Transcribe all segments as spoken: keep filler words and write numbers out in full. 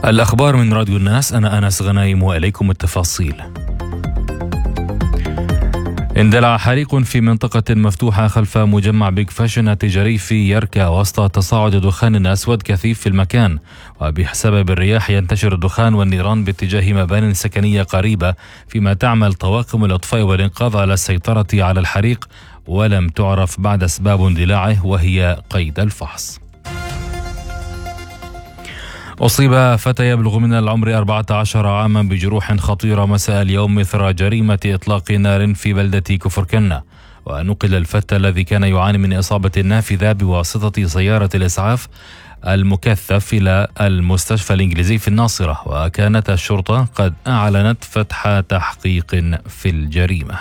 الأخبار من راديو الناس، أنا أنس غنايم وإليكم التفاصيل. اندلع حريق في منطقة مفتوحة خلف مجمع بيج فاشن التجاري في يركا وسط تصاعد دخان أسود كثيف في المكان، وبسبب الرياح ينتشر الدخان والنيران باتجاه مبان سكنية قريبة، فيما تعمل طواقم الإطفاء والإنقاذ على السيطرة على الحريق، ولم تعرف بعد أسباب اندلاعه وهي قيد الفحص. أصيب فتى يبلغ من العمر أربعة عشر عاما بجروح خطيرة مساء اليوم إثر جريمة إطلاق نار في بلدة كفركنة، ونقل الفتى الذي كان يعاني من إصابة نافذة بواسطة سيارة الإسعاف المكثف إلى المستشفى الإنجليزي في الناصرة، وكانت الشرطة قد أعلنت فتح تحقيق في الجريمة.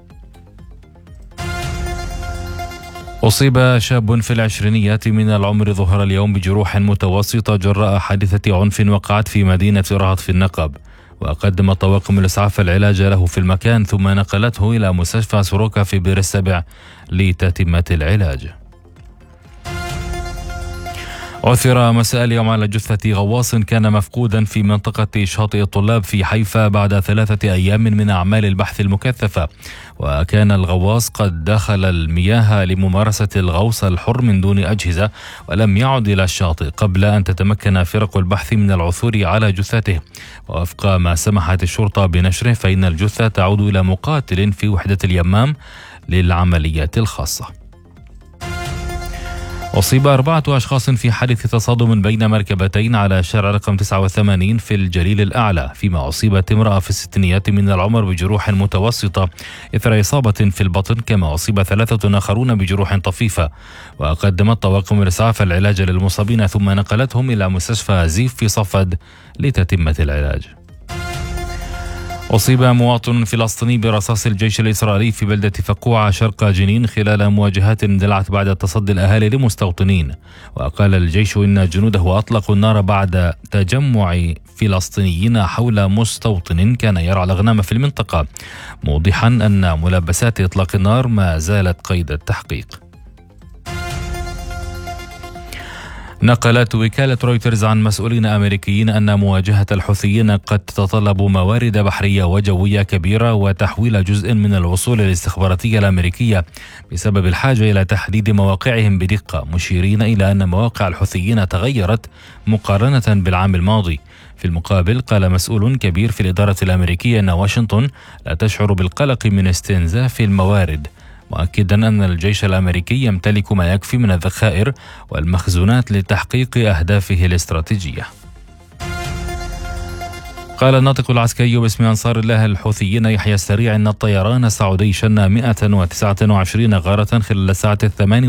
أصيب شاب في العشرينيات من العمر ظهر اليوم بجروح متوسطة جراء حادثة عنف وقعت في مدينة رهط في النقب، وقدم طواقم الإسعاف العلاج له في المكان ثم نقلته إلى مستشفى سروكا في بئر السبع لتتمة العلاج. عثر مساء اليوم على جثة غواص كان مفقودا في منطقة شاطئ الطلاب في حيفا بعد ثلاثة أيام من أعمال البحث المكثفة، وكان الغواص قد دخل المياه لممارسة الغوص الحر من دون أجهزة ولم يعد إلى الشاطئ قبل أن تتمكن فرق البحث من العثور على جثته، ووفق ما سمحت الشرطة بنشره فإن الجثة تعود إلى مقاتل في وحدة اليمام للعمليات الخاصة. أصيب أربعة أشخاص في حادث تصادم بين مركبتين على شارع رقم تسعة وثمانين في الجليل الأعلى، فيما أصيبت امرأة في الستينيات من العمر بجروح متوسطة إثر إصابة في البطن، كما أصيب ثلاثة آخرون بجروح طفيفة، وقدمت طواقم الإسعاف العلاج للمصابين ثم نقلتهم إلى مستشفى زيف في صفد لتتمة العلاج. أصيب مواطن فلسطيني برصاص الجيش الإسرائيلي في بلدة فقوعة شرق جنين خلال مواجهات اندلعت بعد تصدي الأهالي لمستوطنين، وقال الجيش إن جنوده أطلقوا النار بعد تجمع فلسطينيين حول مستوطن كان يرعى الأغنام في المنطقة، موضحا أن ملبسات إطلاق النار ما زالت قيد التحقيق. نقلت وكالة رويترز عن مسؤولين أمريكيين أن مواجهة الحوثيين قد تتطلب موارد بحرية وجوية كبيرة وتحويل جزء من الوصول الاستخباراتية الأمريكية بسبب الحاجة إلى تحديد مواقعهم بدقة، مشيرين إلى أن مواقع الحوثيين تغيرت مقارنة بالعام الماضي. في المقابل قال مسؤول كبير في الإدارة الأمريكية أن واشنطن لا تشعر بالقلق من استنزاف الموارد، مؤكدا أن الجيش الأمريكي يمتلك ما يكفي من الذخائر والمخزونات لتحقيق أهدافه الاستراتيجية. قال الناطق العسكري باسم أنصار الله الحوثيين يحيى السريع أن الطيران السعودي شن مئة وتسعة وعشرين غارة خلال الساعة الثمان